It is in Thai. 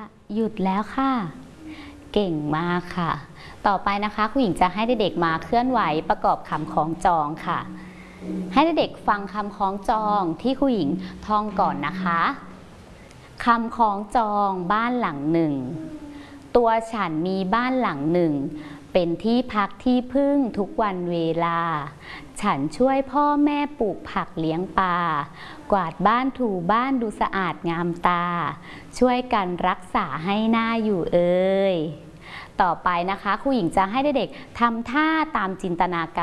หยุดแล้วค่ะเก่งมากค่ะต่อไปนะคะครูหญิงจะให้เด็กๆมาเคลื่อนไหวประกอบคำคล้องจองค่ะให้เด็กๆฟังคำคล้องจองที่ครูหญิงท่องก่อนนะคะคำคล้องจองบ้านหลังหนึ่งตัวฉันมีบ้านหลังหนึ่งเป็นที่พักที่พึ่งทุกวันเวลาฉันช่วยพ่อแม่ปลูกผักเลี้ยงปลากวาดบ้านถูบ้านดูสะอาดงามตาช่วยกันรักษาให้หน้าอยู่เอ่ยต่อไปนะคะครูหญิงจะให้เด็กๆทำท่าตามจินตนาการ